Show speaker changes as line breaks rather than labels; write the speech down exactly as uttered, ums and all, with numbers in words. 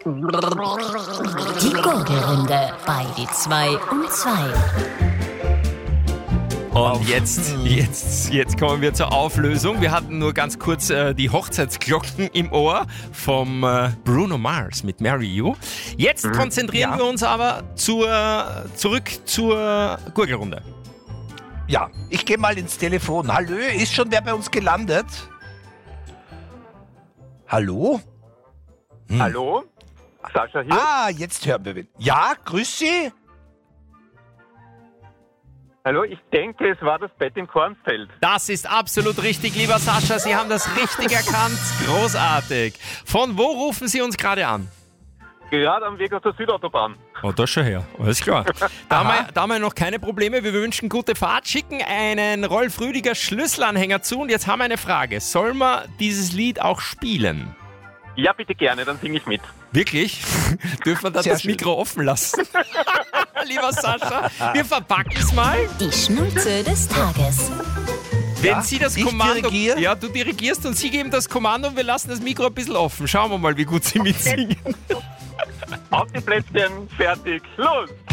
Die Gurgelrunde bei die zwei um zwei.
Und jetzt, jetzt, jetzt kommen wir zur Auflösung. Wir hatten nur ganz kurz äh, die Hochzeitsglocken im Ohr vom äh, Bruno Mars mit Marry You. Jetzt konzentrieren
ja.
wir uns aber zur, zurück zur Gurgelrunde.
Ja, ich gehe mal ins Telefon. Hallo, ist schon wer bei uns gelandet? Hallo?
Hm.
Hallo? Sascha hier?
Ah, jetzt hören wir wen. Ja, grüß Sie.
Hallo, ich denke, es war das Bett im Kornfeld.
Das ist absolut richtig, lieber Sascha. Sie haben das richtig erkannt. Großartig. Von wo rufen Sie uns gerade an?
Gerade am Weg aus der Südautobahn.
Oh, das schon her. Alles klar. Da haben, wir, da haben wir noch keine Probleme. Wir wünschen gute Fahrt, schicken einen Rolf Rüdiger Schlüsselanhänger zu. Und jetzt haben wir eine Frage. Soll man dieses Lied auch spielen?
Ja, bitte gerne, dann singe ich mit.
Wirklich? Dürfen wir da
Sehr
das
schön.
Mikro offen lassen? Lieber Sascha, wir verpacken es mal.
Die Schnulze des Tages.
Wenn
Ja,
Sie das
ich
Kommando...
dirigiere.
Ja, du dirigierst und Sie geben das Kommando und wir lassen das Mikro ein bisschen offen. Schauen wir mal, wie gut Sie mitsingen.
Auf die Plätzchen, fertig, los!